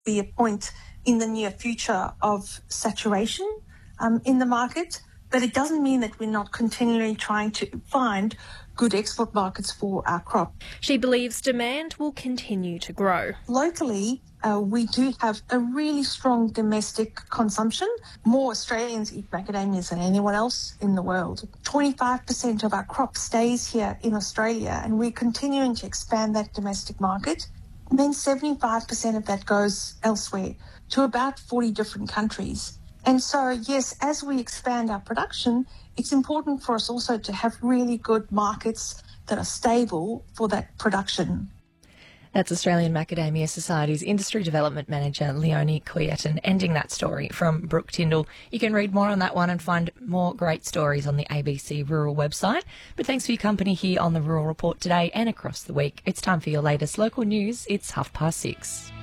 be a point in the near future of saturation in the market, but it doesn't mean that we're not continually trying to find good export markets for our crop. She believes demand will continue to grow. Locally, we do have a really strong domestic consumption. More Australians eat macadamias than anyone else in the world. 25% of our crop stays here in Australia, and we're continuing to expand that domestic market. And then 75% of that goes elsewhere to about 40 different countries. And so, yes, as we expand our production, it's important for us also to have really good markets that are stable for that production. That's Australian Macadamia Society's Industry Development Manager, Leonie Coyetan, ending that story from Brooke Tyndall. You can read more on that one and find more great stories on the ABC Rural website. But thanks for your company here on the Rural Report today and across the week. It's time for your latest local news. It's 6:30.